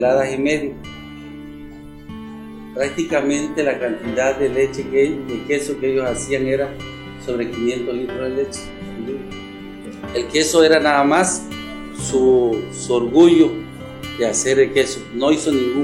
toneladas y medio. Prácticamente la cantidad de leche de queso que ellos hacían era sobre 500 litros de leche. El queso era nada más su orgullo de hacer el queso. No hizo ningún